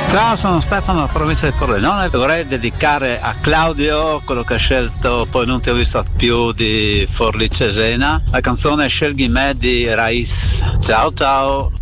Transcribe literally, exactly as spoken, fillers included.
Ciao, sono Stefano, dalla provincia di Pordenone. Vorrei dedicare a Claudio quello che ha scelto Poi non ti ho visto più di Forlì Cesena, la canzone Scelghi me di Raiz. Ciao ciao.